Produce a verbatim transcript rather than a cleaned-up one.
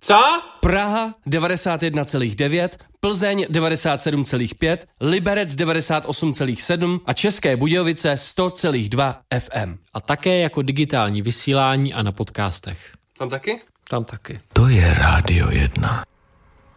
Co? Praha devadesát jedna celá devět, Plzeň devadesát sedm celá pět, Liberec devadesát osm celá sedm a České Budějovice sto celá dva F M. A také jako digitální vysílání a na podcastech. Tam taky? Tam taky. To je Rádio jedna.